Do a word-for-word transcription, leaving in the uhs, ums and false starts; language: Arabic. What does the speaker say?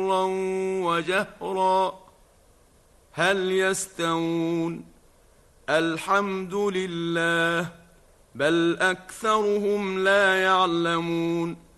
وجهرا هل يستوون الحمد لله بل أكثرهم لا يعلمون